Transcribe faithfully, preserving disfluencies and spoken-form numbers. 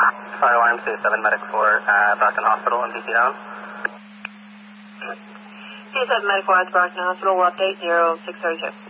Fire alarm C seven Medic four, uh, Brockton Hospital and B C down. C seven Medic four at Brockton Hospital, will update zero six thirty-two.